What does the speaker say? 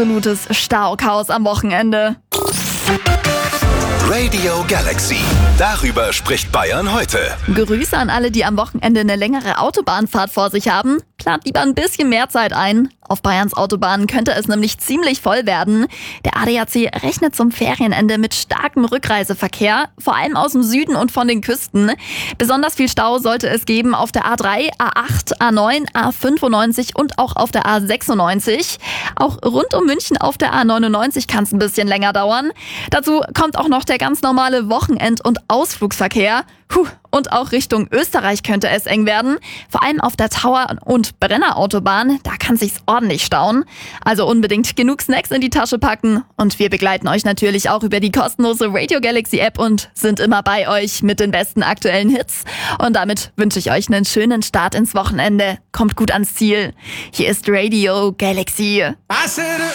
Absolutes Stauchaos am Wochenende. Radio Galaxy. Darüber spricht Bayern heute. Grüße an alle, die am Wochenende eine längere Autobahnfahrt vor sich haben. Plant lieber ein bisschen mehr Zeit ein. Auf Bayerns Autobahnen könnte es nämlich ziemlich voll werden. Der ADAC rechnet zum Ferienende mit starkem Rückreiseverkehr, vor allem aus dem Süden und von den Küsten. Besonders viel Stau sollte es geben auf der A3, A8, A9, A95 und auch auf der A96. Auch rund um München auf der A99 kann es ein bisschen länger dauern. Dazu kommt auch noch der ganz normale Wochenend- und Ausflugsverkehr. Und auch Richtung Österreich könnte es eng werden. Vor allem auf der Tauer- und Brennerautobahn, da kann sich's ordentlich stauen. Also unbedingt genug Snacks in die Tasche packen. Und wir begleiten euch natürlich auch über die kostenlose Radio Galaxy App und sind immer bei euch mit den besten aktuellen Hits. Und damit wünsche ich euch einen schönen Start ins Wochenende. Kommt gut ans Ziel. Hier ist Radio Galaxy.